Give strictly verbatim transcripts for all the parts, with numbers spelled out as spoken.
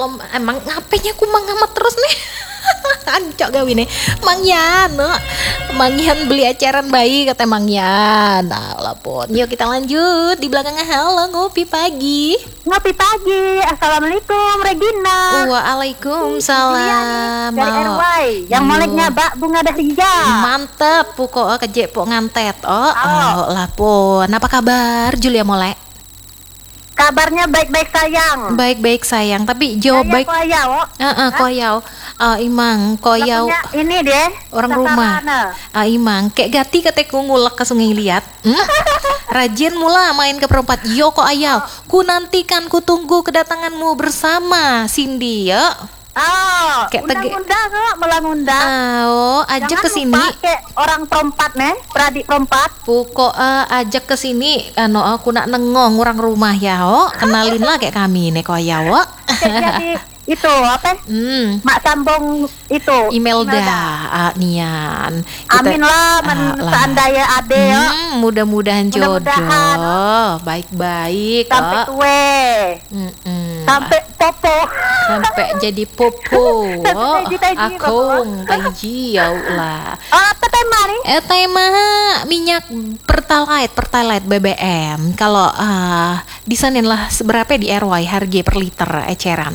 Om, emang ngapenya ku mangamat terus nih. Ancok gawe nih. Mang Yan, no. Mang Yan beli eceran bayi kata Mang Yan. Nah, lapor. Yuk kita lanjut di belakangnya. Halo, ngopi pagi. Ngopi pagi. Assalamualaikum Regina. Waalaikumsalam. Dari R Y. Yang moleknya Bak Bunga Dahlia. Mantep, pokok kejek pok ngantet. Oh, Oh. oh lapor. Apa kabar Julia Molek? Kabarnya baik-baik sayang. Baik-baik sayang, tapi jawab baik. Koyau. Heeh, koyau. Ah, imang koyau. Lagunya ini deh. Orang rumah. Ah, imang kayak gati kateku ngulek ke sungai liat. Hmm? Rajin mula main ke perempat. Yo kok ayau. Ku nantikan, ku tunggu kedatanganmu bersama Cindy ya. Oh, Kayak tege- undang-undang kok, melangundang. Oh, ajak ke sini. Kayak orang perempat nih, beradik perempat. Pokok uh, ajak ke sini. Ano aku nak nengong orang rumah ya, oh. Kenalin lah kayak kami nih koyau. Oh. Kayak jadi itu apa? Hmm. Mak sambung itu. Imelda, ah, Nian. Amin lah, men ah, lah. seandainya ade ya. Hmm, mudah-mudahan Mudah-mudahan. jodoh, baik-baik. Sampai oh. tue. Mm-mm. Sampai popo. Sampai jadi popo. Sampai jadi taiji, Akung, taiji ya Allah. Oh, apa tema nih? Eh tema minyak pertalite, pertalite B B M. Kalau ah di sana lah seberapa di R Y harga per liter eceran?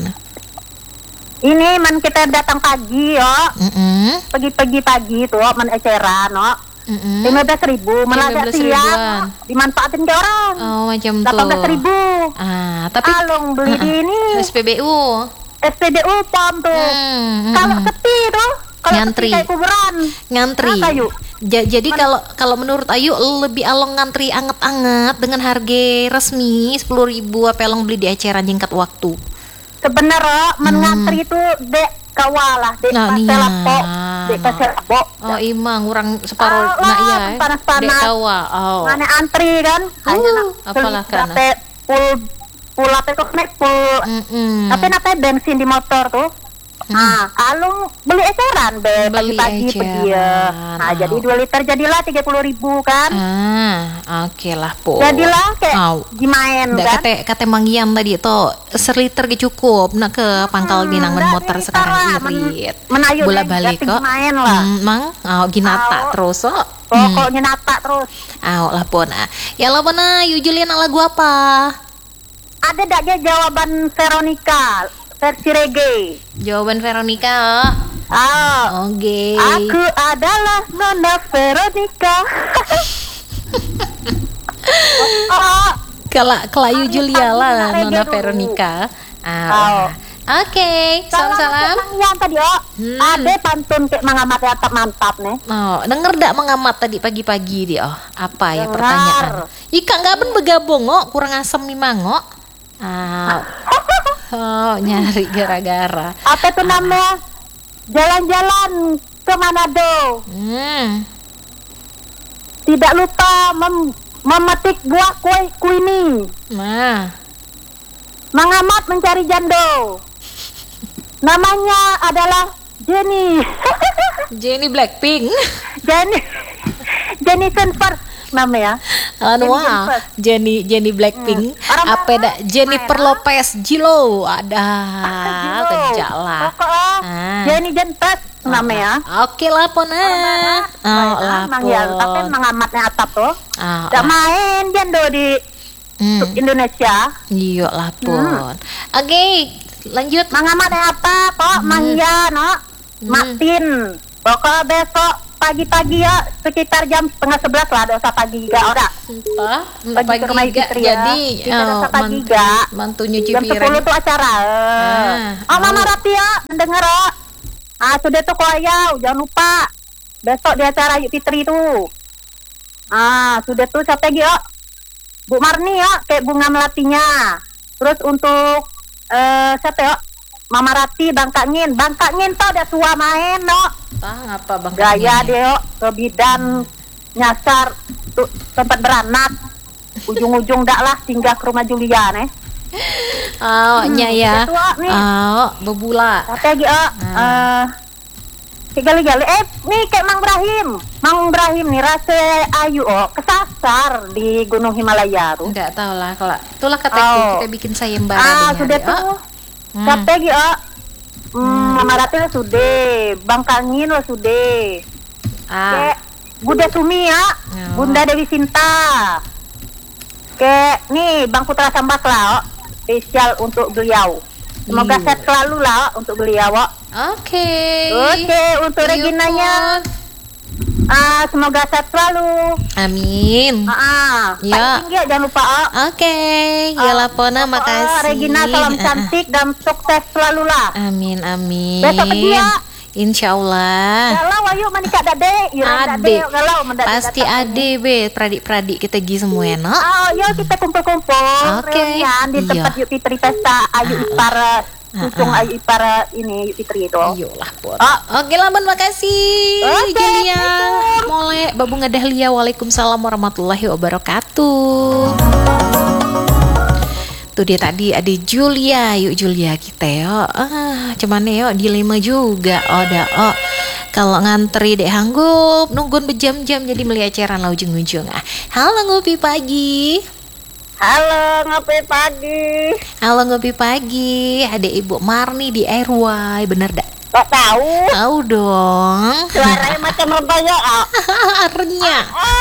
Ini man kita datang pagi yo. Mm-mm. Pagi-pagi pagi tuh man eceran no. Mm-mm. lima belas ribu, malah lima agak belas siang ribuan. dimanfaatin ke orang. Oh macam tuh. delapan belas ribu. Ah tapi Alung beli di ini S P B U. S P B U pom tuh. Hmm, Kalau mm-mm. sepi tuh, kalau Ngantri. sepi kayak kuburan. Ngantri. Kenapa, Yu? Ja- jadi kalau kalau menurut Ayu lebih along ngantri anget-anget dengan harga resmi sepuluh ribu apa along beli di eceran jingkat waktu. Sebenarnya men ngantri itu dek kawalah, dek Nah, pasel nian. lapo, dek pasel lapo. Oh imang orang separuh Ah, nak ya. lah, panas-panas. Dek kawa. Oh. Mana antri kan? Hanya nak apalah kan. berapa pul pul apa kok naik pul Mm-mm. apa napa bensin di motor tuh. Ah, alung beli eceran be Beli pagi-pagi pergi ya. eceran. Nah, Oh. jadi dua liter jadilah tiga puluh ribu kan. Ah, oke lah po. Jadilah kayak Au. dimain Nggak kan. kate kate manggian tadi tuh seliter ge cukup nak ke pangkal binang men nggak motor liter sekarang lah, men- irit. menayu Bola neng, balik nggak kok. main lah. Hmm, mang, oh ginata Au. terus oh. Pokoknya nata terus. Aw lah pona. Ya lah pona, Yu Julian lagu apa? Ada dak dia jawaban Veronica versi reggae. Jawaban Veronica. Ah, Oke. aku adalah Nona Veronica. oh, Kala kala Yu Hari Julia pagi lah nak reggae Nona dulu. Veronica. Ah. Oh. Oke, salam-salam. Yang tadi oh, Hmm. ada pantun kayak mengamat mantap mantap nih. Oh, denger dak mengamat tadi pagi-pagi dia. Oh, apa ya Dengar. pertanyaan? Ika nggak ben begabung oh, kurang asem mimang oh. Ah. Oh, nyari gara-gara. Apa tuh namanya? Jalan-jalan ke Manado. Hmm. Tidak lupa mem- memetik buah kue kuini. Nah, Mengamat mencari jando. Namanya adalah Jenny. Jenny Blackpink. Jenny. Jenny Jennifer namanya. Anu Jenny ah, Jennifer. Jenny Jenny Blackpink. Hmm. Orang Apa dak Jennifer Merah. Lopez Jilo ada Jilo. kejak lah. Pokoknya Ah. Jenny Jennifer namanya. Oke lah pona. Oh lah Mang ya, tapi pon. mengamatnya atap tuh. Ah, Gak lah. main jando di Hmm. Indonesia. Iya lah pon. Oke, lanjut. Mengamatnya apa kok? Mang ya, no. Hmm. Martin. Pokoknya besok pagi-pagi ya sekitar jam setengah sebelas lah, ada usah pagi juga ora. Entah, Pagi pagi ke rumah gak istri ya. jadi Kita oh, rasa pagi mantu, gak. mantu nyuci Jam piring. sepuluh tuh acara. Ah, oh, Mama oh. Rati ya, mendengar oh. Ah, sudah tuh koyau, jangan lupa. Besok di acara Yuk Fitri tuh. Ah, sudah tuh siapa lagi oh? Bu Marni ya, kayak bunga melatinya. Terus untuk eh siapa ya? Mama Rati, Bang Kangin. Bang Kangin tau udah tua main no. Tah ngapa Bang? Gaya Kangin? dia yo, ke bidan nyasar tuh tempat beranak. Ujung-ujung dak lah singgah ke rumah Julia nih. Oh, nya ya. udah tua nih. Oh, bebula. Tapi lagi oh, eh gali-gali eh nih kayak Mang Ibrahim. Mang Ibrahim nih rasa ayu oh kesasar di Gunung Himalaya tuh. Enggak tahu lah kalau itulah kataku Oh. kita bikin sayembara Ah, dengan sudah dia. tuh. Oh. Siapa lagi oh? Hmm, Mama Rati lo sudah, Bang Kangin lo sudah. Ah. Kayak Bunda Sumi ya, Oh. Bunda Dewi Sinta. Kayak nih Bang Putra Sambas lah, oh. Spesial untuk beliau. Semoga Iya. sehat selalu lah oh, untuk beliau. Oh. Oke. Oke, untuk Iya, Reginanya, Pon. ah semoga sehat selalu. Amin. Ah, ah. Ya. Fighting ya, jangan lupa. Oh. Oke, iyalah Pona, Oh, makasih. Regina salam Ah, ah. cantik dan sukses selalu lah. Amin, amin. Besok pergi ya. Insya Allah. Kalau ayo manikah dade, Iran Ade, dade, kalau mendadak pasti datang. ade be, pradik-pradik kita gi semua no. Oh, yuk kita kumpul-kumpul. Oke. Reunian di Iya. tempat Yuk Fitri Pesta Ayu Ipar, Cucung ah. Ayu Ipar ini Yuk Fitri itu. Iyalah Pon. Oh. Oke lah Bon, makasih. Oke, Julia. Assalamualaikum. Mole, Babu Ngadahlia. Waalaikumsalam warahmatullahi wabarakatuh. Tuh dia tadi ada Julia, yuk Julia kita yo. Ah, cuman yo dilema juga. Oh dah, oh kalau ngantri dek hanggup, nungguin berjam-jam jadi meliaceran lah ujung-ujung. Ah, halo ngopi pagi. Halo, ngopi pagi. Halo ngopi pagi. Ada Ibu Marni di R Y, bener dak? Kok tahu? Tahu dong. Suaranya macam rempaya. Oh. Renyah.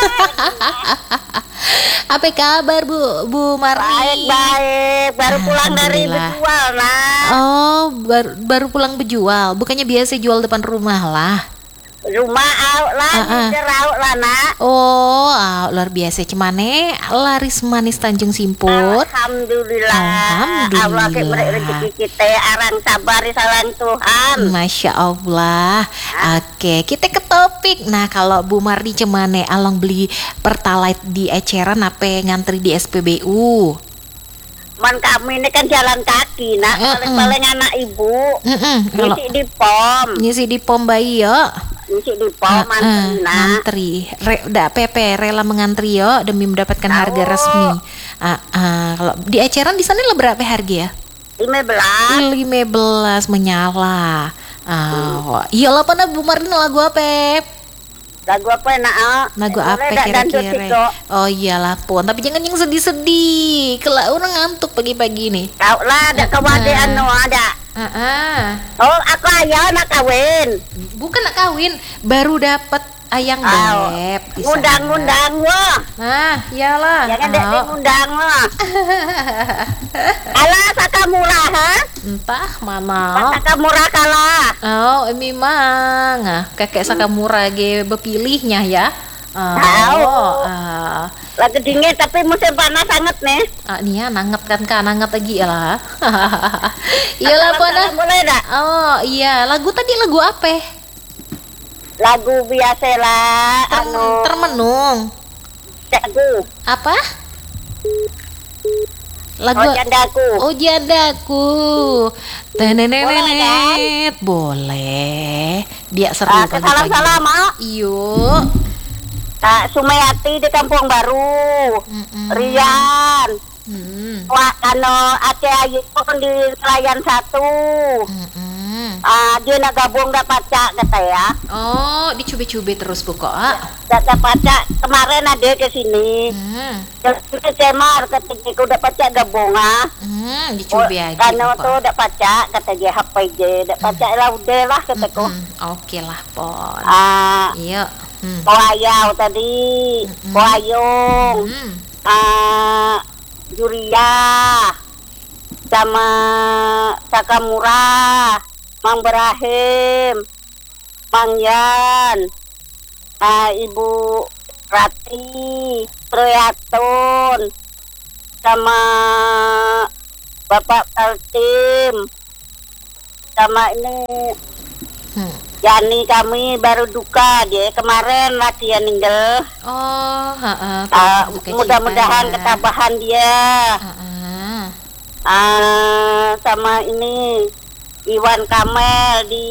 Apa kabar Bu Bu Marni? Baik, baik. Baru pulang dari Alhamdulillah. berjual, nah. Oh, baru, baru pulang berjual. Bukannya biasa jual depan rumah lah. Rumah out lah, Ah, ah. di raut lah, nak. Oh, ah, luar biasa. Cemane laris manis Tanjung Simpur. Alhamdulillah. Alhamdulillah. Allah ke beri rezeki kita arang sabar salang Tuhan. Masya Allah. Oke, kita ke topik. Nah, kalau Bu Marni cemane along beli pertalite di eceran apa ngantri di S P B U? Man kami ini kan jalan kaki, nak. Mm-mm. Paling-paling anak ibu. Mm-mm, kalau Ngisi di pom. ngisi di pom bayi yo. Ngisi di pom, Ah, ah, antri, nak. ngantri, Re, udah P P rela mengantri yo demi mendapatkan Tahu. harga resmi. Ah, ah, kalau di eceran di sana lah berapa harga ya? lima belas. lima belas menyala. Ah, iya lah pana Bu Marni lagu apa? Lagu apa nak? ah? Lagu Boleh apa tak dandu kira-kira? tiga? Oh iyalah Pon, tapi jangan yang sedih-sedih. Kelak orang ngantuk pagi-pagi nih. Kau lah ada kawade Ah. anu ada. Ah, ah. Oh, aku ayah nak kawin. Bukan nak kawin, baru dapat ayang Oh, beb. di sana. ngundang-ngundang wah. Nah, iyalah. Jangan dek Oh. ngundang wah. Alah saka murah ha? Entah mana. Saka murah kalah. Oh, memang. Ah, kakek Sakamura ge bepilihnya ya. Tahu. Oh, ah, Lagi dingin tapi musim panas sangat nih. ah, nih ya nanget kan kan nanget lagi ya lah. Iyalah Pona. Salam-salam boleh tak? Oh iya, lagu tadi lagu apa? Lagu biasa lah. Ter- Anu. termenung. Cekku. Apa? Lagu Oh jandaku. Oh jandaku. Tenenenet. Boleh, Boleh. Dia seru Ah, pagi-pagi. salam-salam ah. Yuk. Kak Sumayati di Kampung Baru. Mm-mm. Rian. Hmm. Wah, anu Aceh Ayu pun di Nelayan satu. Mm-mm. Ah, dia nak gabung dapat cak kata ya. Oh, dicube-cube terus pokok. Ah. Dapat cak kemarin ada ke sini. Hmm. Jadi cemar ketika aku dapat cak gabung ah. Hmm, dicube aja. Karena pokok. tu dapat cak kata dia H P J dapat cak lah udah lah kataku. Mm-mm. Oke lah, Pon. Ah, Iya. Hmm. Poayau tadi, Mm-mm. Poayung, Hmm. ah, Juria, sama Sakamura, Mang Berahim, Mang Yan, ah, Ibu Rati, Proyatun, sama Bapak Kaltim, sama ini Hmm. Yani kami baru duka dia kemarin latihan meninggal. Oh, heeh. Ah, Duka mudah-mudahan cita. ketabahan dia. Heeh. Ah, sama ini Iwan Kamel di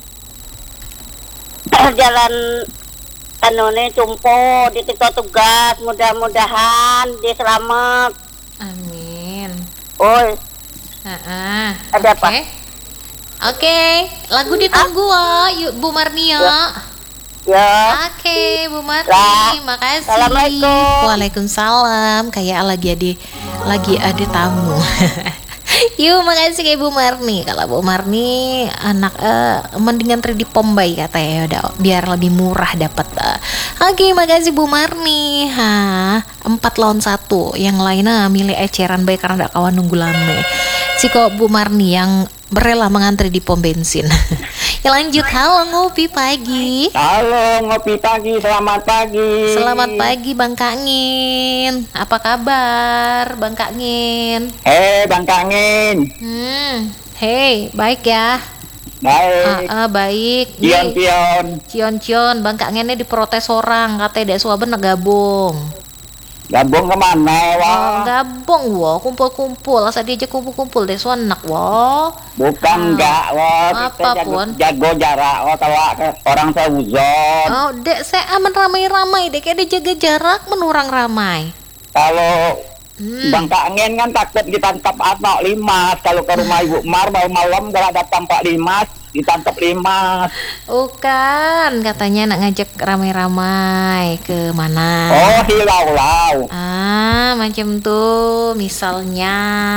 jalan kanone Cumpo di titik tugas. Mudah-mudahan dia selamat. Amin. Oi, Heeh. Ada apa? Oke. Oke, lagu ditunggu ah. Yuk Bu Marni ya. ya. Oke, Bu Marni, Lah. makasih. Assalamualaikum. Waalaikumsalam. Kayak lagi ada lagi ada tamu. Yuk, makasih ke Ibu Marni. Kalau Bu Marni anak eh, mendingan tiga D Pombay katanya, ya udah biar lebih murah dapat. eh. Oke, makasih Bu Marni. Ha, empat lawan satu. Yang lainnya milih eceran baik karena tidak kawan nunggu lama. Si kok Bu Marni yang rela mengantri di pom bensin. Ya lanjut, halo ngopi pagi. Halo, ngopi pagi, selamat pagi. Selamat pagi Bang Kangin. Apa kabar Bang Kangin? Eh, Bang Kangin. Hmm, hey, baik ya. Baik. Ah, ah, baik. Pion, Nih, pion. Cion-cion, Bang Kangin ini diprotes orang, katanya dek suaben gabung. Gabung kemana, Oh, wah? gabung wo, kumpul-kumpul, asal diajak kumpul-kumpul deh suanak wo. Bukan Ah, enggak, wah. Kita jago, apapun. jago jarak, wah. Kalau ke- orang seuzon. Oh, dek saya aman ramai-ramai, dek kayak dia jaga jarak menurang ramai. Kalau Hmm. Bang Kangin kan takut ditangkap anak limas. Kalau ke rumah Ibu Mar, baru malam kalau datang Pak Limas, ditangkap limas. Bukan, katanya nak ngajak ramai-ramai ke mana? Oh, hilau-lau. Ah, macam tuh misalnya.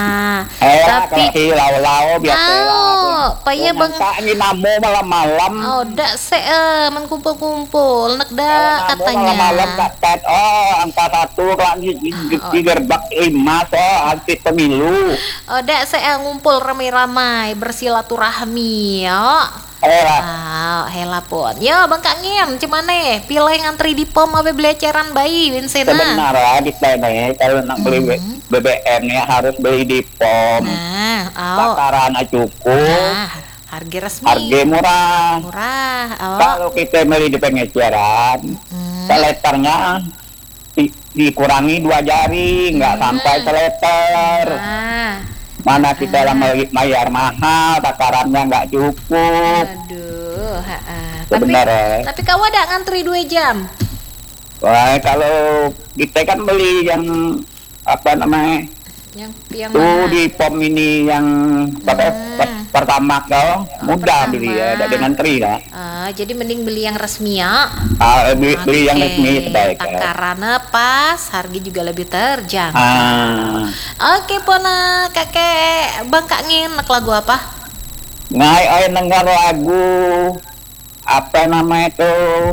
Eh, Tapi kalau hilau-lau biasa. oh, payah Bang. Kangin namo malam-malam. Oh, dak se eh, men kumpul-kumpul, nak dak Kalau katanya. malam-malam tet oh angka satu kalau di, di, di, di gerbak lima oh hampir pemilu. Oh, dak se eh, ngumpul ramai-ramai bersilaturahmi, yo. Eh lah, Ah, hela pun. Yo, Bang Kangin, cemane? Pilih ngantri di pom apa beli eceran bayi bensina? sebenarnya di sini kalau nak beli Hmm. B B M nya harus beli di pom. Nah, oh. Bakaran cukup, Nah, harga resmi. harga murah. Murah. Oh. Kalau kita beli di pengeceran, Hmm. seleternya di- dikurangi dua jari, nggak Hmm. sampai seleter. Ah. Mana kita lah bayar mahal, takarannya nggak cukup. Aduh, ha -ha. Tapi Sebenarnya. tapi kau ada ngantri dua jam. Wah, kalau kita kan beli yang apa namanya Yang yang tuh mana? di pom ini yang apa, Hmm. per- pertama kau mudah pertama. beli ya, ada dengan tri lah. Ah, jadi mending beli yang resmi ya. Ah, beli, beli yang Oke, resmi sebaik. Ya. takarannya pas, harga juga lebih terjangkau. Ah, Oke, Pona, kakek Bang Kangin, nak lagu apa? ngai oi dengar lagu apa namanya itu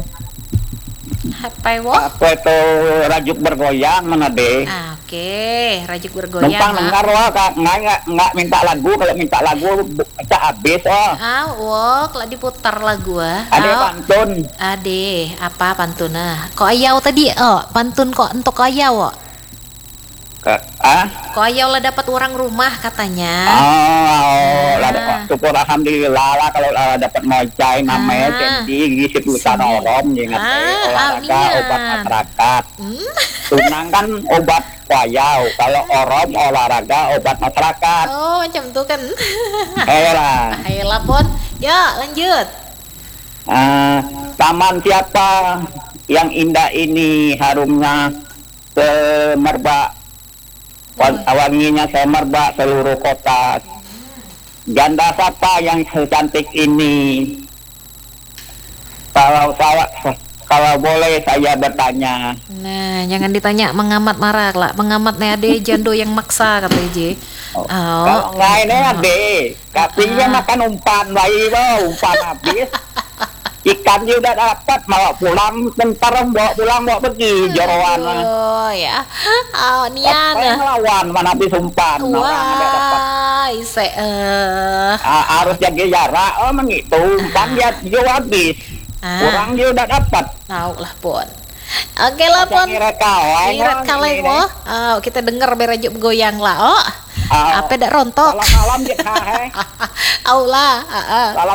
Happy Wo? apa itu rajuk bergoyang mana deh. Ah, oke, rajuk bergoyang. Numpang ah. dengar wah, Kak. nggak nggak nggak minta lagu, kalau minta lagu bisa habis wah. Ah, wo, kalau diputar lagu ah. Ada Ah, pantun. Ade, apa pantun ah? Kok ayau tadi? Oh, pantun kok untuk ayau. Oh. Ke, ah? Kok ayau lah dapat orang rumah katanya. Oh, lah Ah. syukur alhamdulillah lah kalau lah dapat mojai namanya Ah. jadi gisi perusahaan Sini. orang ingat Ah, olahraga almian. obat masyarakat. Hmm? Tunang kan obat wayau, kalau orom olahraga obat masyarakat. Oh, macam tuh kan. Eh lah, Ayolah pon. Ya, lanjut. ah, taman siapa yang indah ini harumnya semerbak, wan- wanginya semerbak seluruh kota. Janda siapa yang secantik ini? Kalau saya, kalau boleh saya bertanya. Nah, jangan ditanya mengamat marah lah. Mengamat nih ade jando yang maksa kata J. Oh, Oh. Kalau nggak ini ade, katanya Ah. makan umpan bayi, wow, umpan habis. Ikan juga dapat, malah pulang, bentar bawa pulang, bawa pergi, joroan. Oh ya. Oh, nian. Apa yang melawan, mana habis umpan, orang ada dapat. Wah, ise eh. Ah, harus jaga jarak, oh mengitu, umpan dia juga habis. Ah. Orang dia udah dapat. Tahu lah pon. Oke lah pon. Ngira kawan. Irat oh, kaleng ini, oh. Oh, kita denger berajuk goyang lah. Oh. Ah, Apa dak rontok? Malam-malam dia kahe. Au lah. Ah, ah.